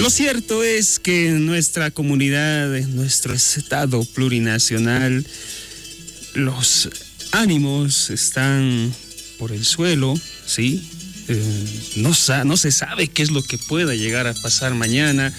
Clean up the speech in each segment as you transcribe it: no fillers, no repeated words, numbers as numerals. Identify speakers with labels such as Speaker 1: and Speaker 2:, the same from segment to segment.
Speaker 1: Lo cierto es que en nuestra comunidad, en nuestro estado plurinacional, los ánimos están por el suelo, ¿sí? No se sabe qué es lo que pueda llegar a pasar mañana.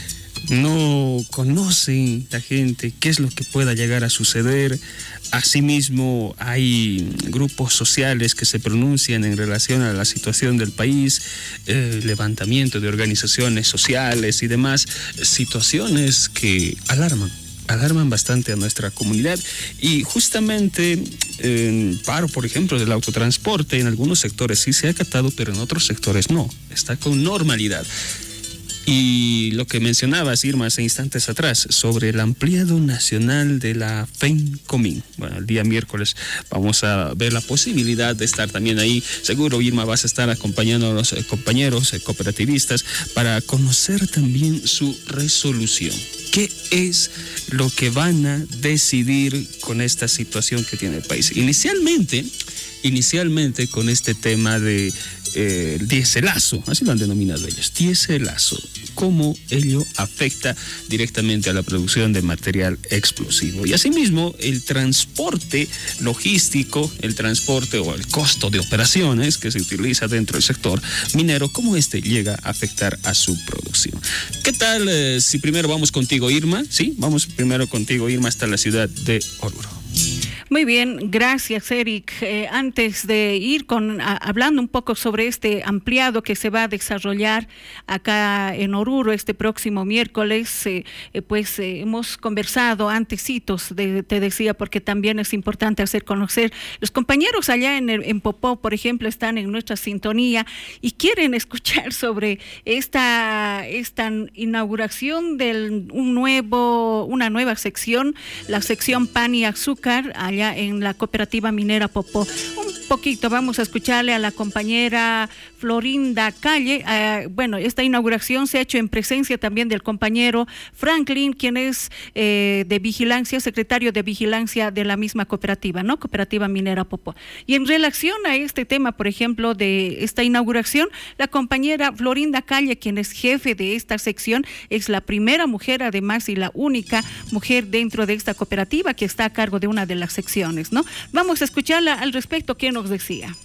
Speaker 1: No conocen la gente qué es lo que pueda llegar a suceder. Asimismo, hay grupos sociales que se pronuncian en relación a la situación del país, levantamiento de organizaciones sociales y demás, situaciones que alarman bastante a nuestra comunidad. Y justamente paro, por ejemplo, del autotransporte, en algunos sectores sí se ha acatado, pero en otros sectores no, está con normalidad. Y lo que mencionabas, Irma, hace instantes atrás, sobre el ampliado nacional de la FENCOMIN. Bueno, el día miércoles vamos a ver la posibilidad de estar también ahí. Seguro, Irma, vas a estar acompañando a los compañeros cooperativistas para conocer también su resolución. ¿Qué es lo que van a decidir con esta situación que tiene el país? Inicialmente con este tema de diéselazo, así lo han denominado ellos, diéselazo, cómo ello afecta directamente a la producción de material explosivo. Y asimismo, el transporte logístico, el transporte o el costo de operaciones que se utiliza dentro del sector minero, cómo llega a afectar a su producción. ¿Qué tal si primero vamos contigo, Irma? Sí, vamos primero contigo, Irma, hasta la ciudad de Oruro.
Speaker 2: Muy bien, gracias, Eric. Antes de ir hablando un poco sobre este ampliado que se va a desarrollar acá en Oruro este próximo miércoles, hemos conversado antecitos, te decía, porque también es importante hacer conocer. Los compañeros allá en Popó, por ejemplo, están en nuestra sintonía y quieren escuchar sobre esta inauguración de una nueva sección, la sección Pan y Azúcar, allá en la cooperativa minera Popó. Un poquito vamos a escucharle a la compañera Florinda Calle. Esta inauguración se ha hecho en presencia también del compañero Franklin, quien es de vigilancia, secretario de vigilancia de la misma cooperativa, ¿no? Cooperativa minera Popó. Y en relación a este tema, por ejemplo, de esta inauguración, la compañera Florinda Calle, quien es jefe de esta sección, es la primera mujer, además, y la única mujer dentro de esta cooperativa que está a cargo de una de las secciones, ¿no? Vamos a escucharla al respecto. ¿Qué nos decía?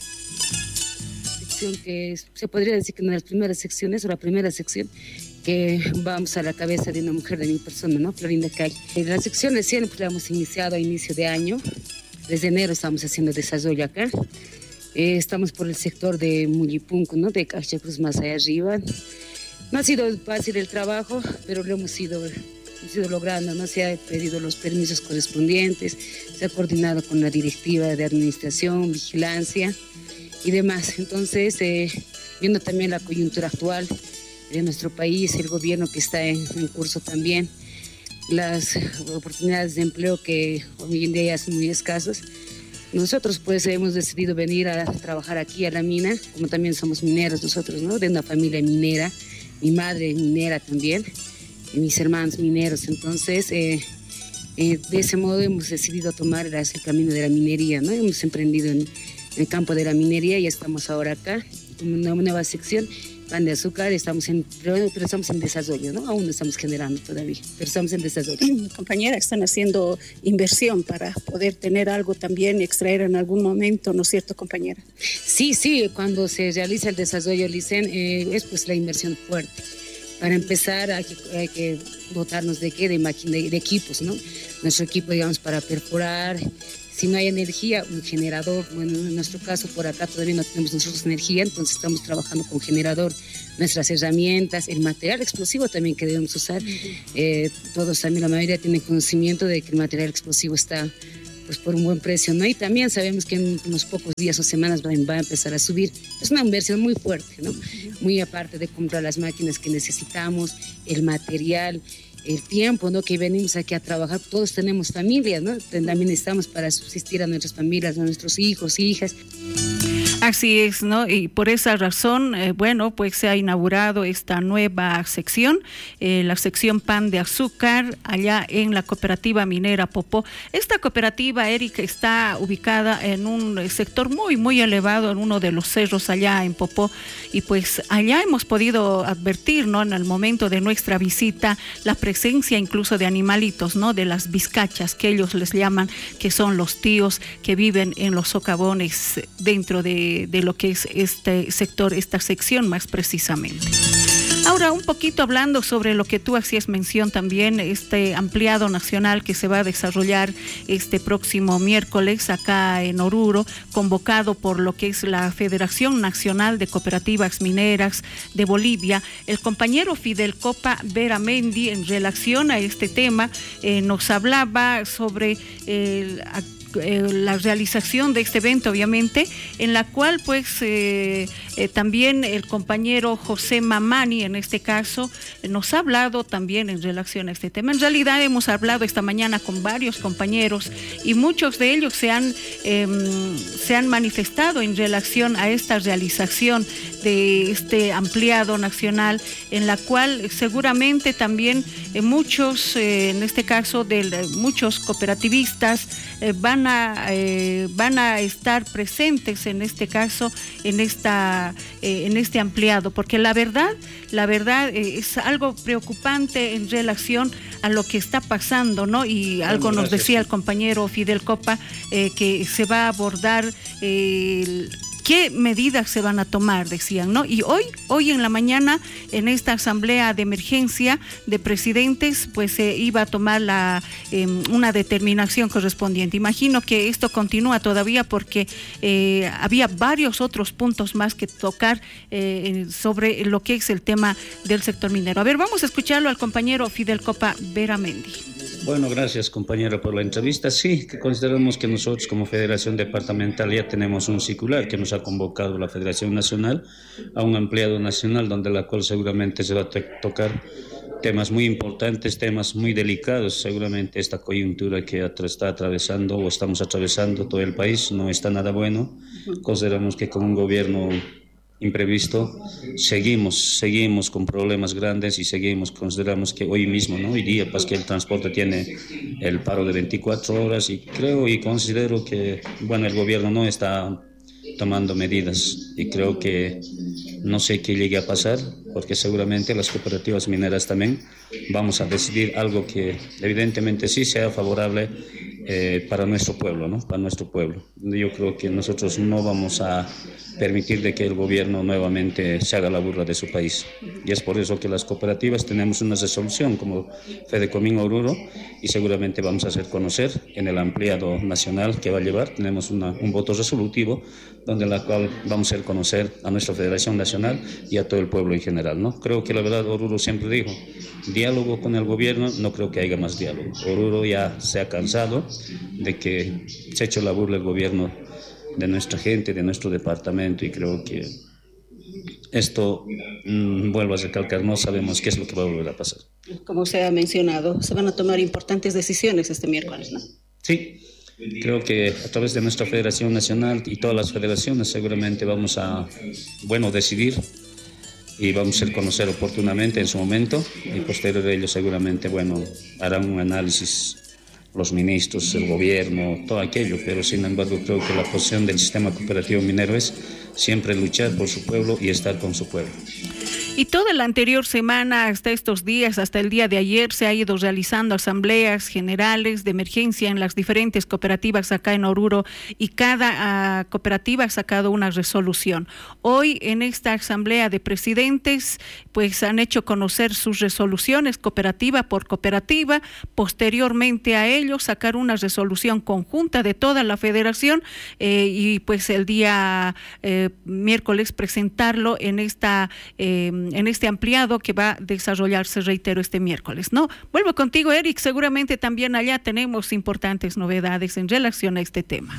Speaker 3: Que se podría decir que una de las primeras secciones, o la primera sección, que vamos a la cabeza de una mujer de mi persona, ¿no? Florinda Calle. La sección recién la hemos iniciado a inicio de año. Desde enero estamos haciendo desarrollo acá. Estamos por el sector de Mullipunco, ¿no? De Cacha Cruz más allá arriba. No ha sido fácil el trabajo, pero lo hemos ido logrando, ¿no? Se han pedido los permisos correspondientes, se ha coordinado con la directiva de administración, vigilancia y demás. Entonces, viendo también la coyuntura actual de nuestro país, el gobierno que está en curso también, las oportunidades de empleo que hoy en día ya son muy escasas, nosotros pues hemos decidido venir a trabajar aquí a la mina, como también somos mineros nosotros, ¿no? De una familia minera, mi madre minera también, y mis hermanos mineros. Entonces, de ese modo hemos decidido tomar el camino de la minería, ¿no? Hemos emprendido en el campo de la minería y estamos ahora acá, en una nueva sección, Pan de Azúcar, pero estamos en desarrollo, ¿no? Aún no estamos generando todavía, pero estamos en desarrollo.
Speaker 4: Compañera, están haciendo inversión para poder tener algo también, extraer en algún momento, ¿no es cierto, compañera?
Speaker 3: Sí, cuando se realiza el desarrollo LICEN, es pues la inversión fuerte. Para empezar hay que dotarnos de equipos, ¿no? Nuestro equipo, digamos, para perforar. Si no hay energía, un generador. Bueno, en nuestro caso, por acá todavía no tenemos nosotros energía, entonces estamos trabajando con generador. Nuestras herramientas, el material explosivo también que debemos usar. Todos también, la mayoría tienen conocimiento de que el material explosivo está pues por un buen precio, ¿no? Y también sabemos que en unos pocos días o semanas va a empezar a subir. Es una inversión muy fuerte, ¿no? Muy aparte de comprar las máquinas que necesitamos, el material, el tiempo, ¿no? Que venimos aquí a trabajar. Todos tenemos familias, ¿no? También necesitamos para subsistir a nuestras familias, a nuestros hijos, hijas.
Speaker 2: Así es, ¿no? Y por esa razón, bueno, pues se ha inaugurado esta nueva sección, la sección pan de azúcar, allá en la cooperativa minera Popó. Esta cooperativa, Eric, está ubicada en un sector muy, muy elevado, en uno de los cerros allá en Popó, y pues allá hemos podido advertir, ¿no?, en el momento de nuestra visita, la presencia incluso de animalitos, ¿no?, de las vizcachas, que ellos les llaman, que son los tíos que viven en los socavones dentro de lo que es este sector, esta sección más precisamente. Ahora, un poquito hablando sobre lo que tú hacías mención también, este ampliado nacional que se va a desarrollar este próximo miércoles acá en Oruro, convocado por lo que es la Federación Nacional de Cooperativas Mineras de Bolivia. El compañero Fidel Copa Beramendi, en relación a este tema, nos hablaba sobre la realización de este evento, obviamente, en la cual pues también el compañero José Mamani, en este caso, nos ha hablado también en relación a este tema. En realidad hemos hablado esta mañana con varios compañeros y muchos de ellos se han manifestado en relación a esta realización de este ampliado nacional, en la cual seguramente también muchos, en este caso muchos cooperativistas van a estar presentes en este caso, en este ampliado, porque la verdad es algo preocupante en relación a lo que está pasando, ¿no? Y algo nos decía el compañero Fidel Copa, que se va a abordar ¿qué medidas se van a tomar?, decían, ¿no? Y hoy en la mañana, en esta asamblea de emergencia de presidentes, pues se iba a tomar una determinación correspondiente. Imagino que esto continúa todavía porque había varios otros puntos más que tocar sobre lo que es el tema del sector minero. A ver, vamos a escucharlo al compañero Fidel Copa Beramendi.
Speaker 5: Bueno, gracias compañero por la entrevista. Sí, que consideramos que nosotros como Federación Departamental ya tenemos un circular que nos ha convocado la Federación Nacional a un ampliado nacional donde la cual seguramente se va a tocar temas muy importantes, temas muy delicados. Seguramente esta coyuntura que está atravesando o estamos atravesando todo el país no está nada bueno. Consideramos que con un gobierno imprevisto seguimos con problemas grandes y consideramos que hoy mismo, ¿no?, hoy día, pues que el transporte tiene el paro de 24 horas y creo y considero que, bueno, el gobierno no está tomando medidas y creo que no sé qué llegue a pasar, porque seguramente las cooperativas mineras también vamos a decidir algo que evidentemente sí sea favorable para nuestro pueblo, ¿no? Para nuestro pueblo. Yo creo que nosotros no vamos a permitir de que el gobierno nuevamente se haga la burla de su país. Y es por eso que las cooperativas tenemos una resolución como Fedecomín Oruro y seguramente vamos a hacer conocer en el ampliado nacional que va a llevar. Tenemos un voto resolutivo donde la cual vamos a hacer conocer a nuestra Federación Nacional y a todo el pueblo en general, ¿no? Creo que la verdad Oruro siempre dijo, diálogo con el gobierno, no creo que haya más diálogo. Oruro ya se ha cansado de que se ha hecho la burla el gobierno de nuestra gente, de nuestro departamento, y creo que esto, vuelvo a recalcar, no sabemos qué es lo que va a volver a pasar.
Speaker 4: Como se ha mencionado, se van a tomar importantes decisiones este miércoles, ¿no?
Speaker 5: Sí, creo que a través de nuestra Federación Nacional y todas las federaciones seguramente vamos a, decidir y vamos a hacer conocer oportunamente en su momento y posterior a ello seguramente, harán un análisis los ministros, el gobierno, todo aquello, pero sin embargo creo que la posición del sistema cooperativo minero es siempre luchar por su pueblo y estar con su pueblo.
Speaker 2: Y toda la anterior semana, hasta estos días, hasta el día de ayer, se ha ido realizando asambleas generales de emergencia en las diferentes cooperativas acá en Oruro y cada cooperativa ha sacado una resolución. Hoy en esta asamblea de presidentes, pues han hecho conocer sus resoluciones cooperativa por cooperativa. Posteriormente a ello, sacar una resolución conjunta de toda la federación y pues el día miércoles presentarlo en este ampliado que va a desarrollarse, reitero, este miércoles, ¿no? Vuelvo contigo, Eric, seguramente también allá tenemos importantes novedades en relación a este tema.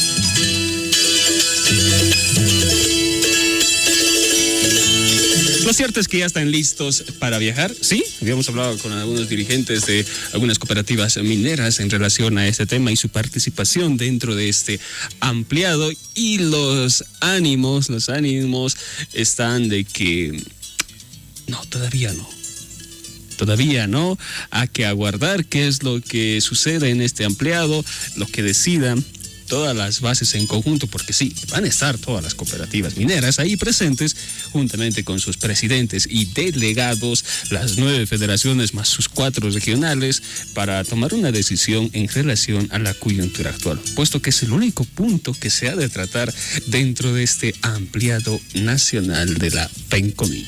Speaker 1: Los cierto es que ya están listos para viajar, ¿sí? Habíamos hablado con algunos dirigentes de algunas cooperativas mineras en relación a este tema y su participación dentro de este ampliado, y los ánimos están de que no, todavía no, hay que aguardar qué es lo que sucede en este ampliado, lo que decidan todas las bases en conjunto, porque sí, van a estar todas las cooperativas mineras ahí presentes, juntamente con sus presidentes y delegados, las 9 federaciones más sus 4 regionales, para tomar una decisión en relación a la coyuntura actual, puesto que es el único punto que se ha de tratar dentro de este ampliado nacional de la PENCOMIN.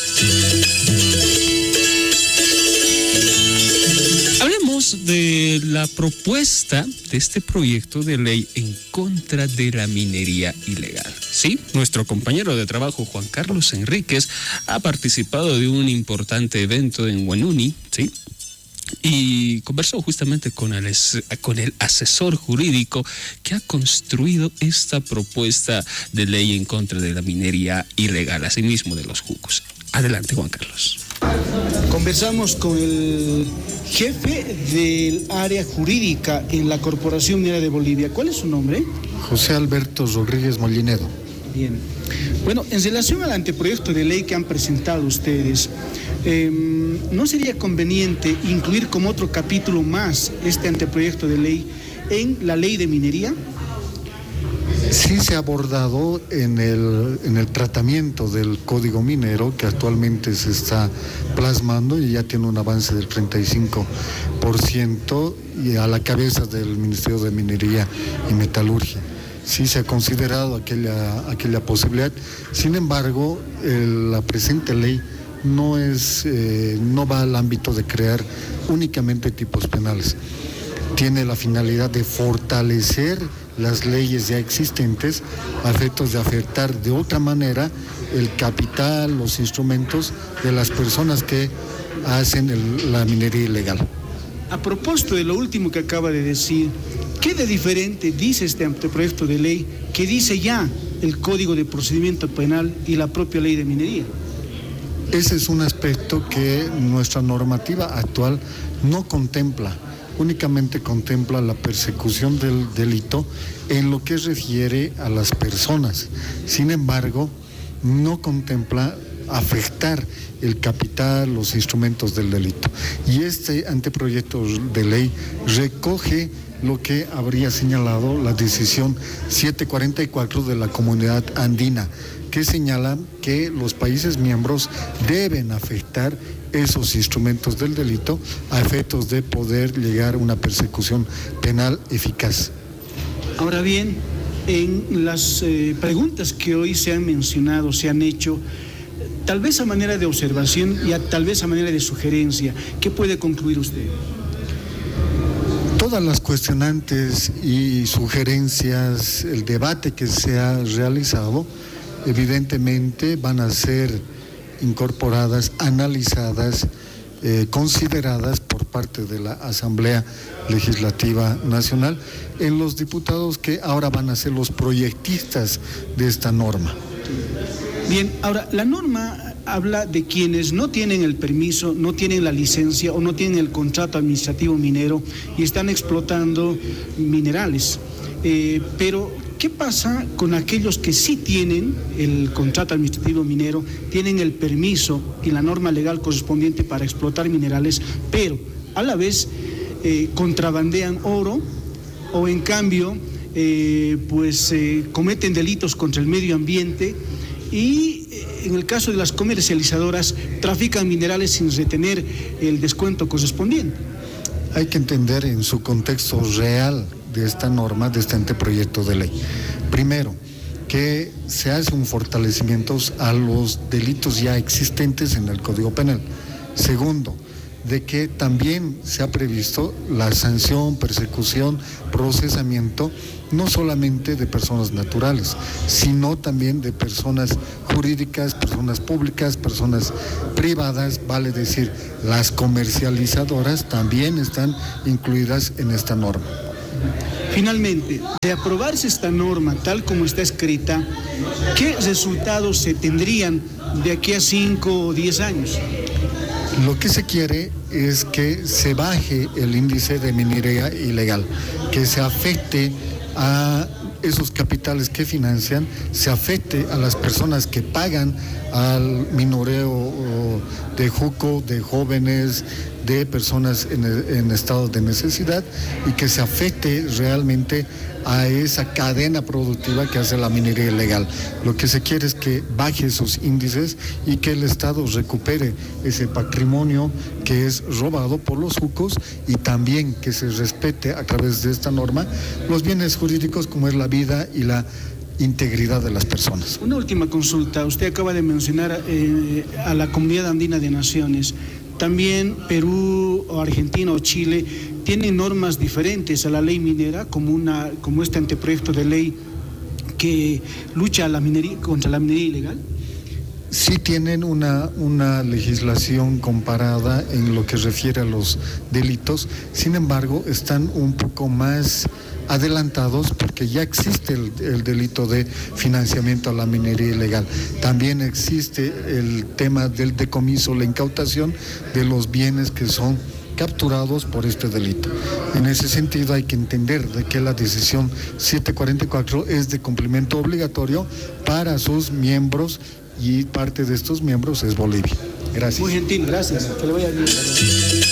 Speaker 1: Hablemos de la propuesta de este proyecto de ley en contra de la minería ilegal. Sí, nuestro compañero de trabajo Juan Carlos Enríquez ha participado de un importante evento en Huanuni, ¿sí? Y conversó justamente con el asesor jurídico que ha construido esta propuesta de ley en contra de la minería ilegal, asimismo de los jucos. Adelante, Juan Carlos.
Speaker 6: Conversamos con el jefe del área jurídica en la Corporación Minera de Bolivia. ¿Cuál es su nombre?
Speaker 7: José Alberto Rodríguez Mollinedo.
Speaker 6: Bien. Bueno, en relación al anteproyecto de ley que han presentado ustedes, ¿no sería conveniente incluir como otro capítulo más este anteproyecto de ley en la ley de minería?
Speaker 7: Sí se ha abordado en el tratamiento del Código Minero, que actualmente se está plasmando y ya tiene un avance del 35% y a la cabeza del Ministerio de Minería y Metalurgia. Sí se ha considerado aquella posibilidad. Sin embargo, la presente ley no va al ámbito de crear únicamente tipos penales. Tiene la finalidad de fortalecer las leyes ya existentes a efectos de afectar de otra manera el capital, los instrumentos de las personas que hacen la minería ilegal.
Speaker 6: A propósito de lo último que acaba de decir, ¿qué de diferente dice este anteproyecto de ley que dice ya el Código de Procedimiento Penal y la propia ley de minería?
Speaker 7: Ese es un aspecto que nuestra normativa actual no contempla. Únicamente contempla la persecución del delito en lo que refiere a las personas. Sin embargo, no contempla afectar el capital, los instrumentos del delito. Y este anteproyecto de ley recoge lo que habría señalado la decisión 744 de la Comunidad Andina, que señala que los países miembros deben afectar esos instrumentos del delito a efectos de poder llegar a una persecución penal eficaz.
Speaker 6: Ahora bien, en las preguntas que hoy se han mencionado, se han hecho, tal vez a manera de observación y tal vez a manera de sugerencia, ¿qué puede concluir usted?
Speaker 7: Todas las cuestionantes y sugerencias, el debate que se ha realizado, evidentemente van a ser incorporadas, analizadas, consideradas por parte de la Asamblea Legislativa Nacional en los diputados que ahora van a ser los proyectistas de esta norma.
Speaker 6: Bien, ahora la norma habla de quienes no tienen el permiso, no tienen la licencia o no tienen el contrato administrativo minero y están explotando minerales, pero ¿qué pasa con aquellos que sí tienen el contrato administrativo minero, tienen el permiso y la norma legal correspondiente para explotar minerales, pero a la vez contrabandean oro o en cambio cometen delitos contra el medio ambiente y en el caso de las comercializadoras trafican minerales sin retener el descuento correspondiente?
Speaker 7: Hay que entender en su contexto real de esta norma, de este anteproyecto de ley. Primero, que se hace un fortalecimiento a los delitos ya existentes en el Código Penal. Segundo, de que también se ha previsto la sanción, persecución, procesamiento, no solamente de personas naturales, sino también de personas jurídicas, personas públicas, personas privadas, vale decir, las comercializadoras también están incluidas en esta norma.
Speaker 6: Finalmente, de aprobarse esta norma tal como está escrita, ¿qué resultados se tendrían de aquí a 5 o 10 años?
Speaker 7: Lo que se quiere es que se baje el índice de minería ilegal, que se afecte a esos capitales que financian, se afecte a las personas que pagan al minoreo de juco, de jóvenes, de personas en estado de necesidad, y que se afecte realmente a esa cadena productiva que hace la minería ilegal. Lo que se quiere es que baje sus índices y que el Estado recupere ese patrimonio que es robado por los jucos, y también que se respete a través de esta norma los bienes jurídicos como es la vida y la integridad de las personas.
Speaker 6: Una última consulta. Usted acaba de mencionar a la Comunidad Andina de Naciones. También Perú o Argentina o Chile tienen normas diferentes a la ley minera, como este anteproyecto de ley que lucha contra la minería ilegal.
Speaker 7: Sí tienen una legislación comparada en lo que refiere a los delitos, sin embargo están un poco más adelantados porque ya existe el delito de financiamiento a la minería ilegal. También existe el tema del decomiso, la incautación de los bienes que son capturados por este delito. En ese sentido hay que entender de que la decisión 744 es de cumplimiento obligatorio para sus miembros, y parte de estos miembros es Bolivia. Gracias.
Speaker 6: Muy gentil, gracias. Que le vaya bien.